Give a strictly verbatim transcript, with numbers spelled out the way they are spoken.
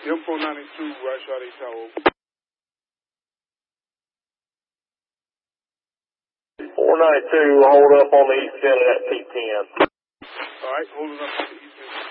M four ninety-two, right shot eight tower. four ninety-two, hold up on the east end of that P ten. All right, holding up on the east end.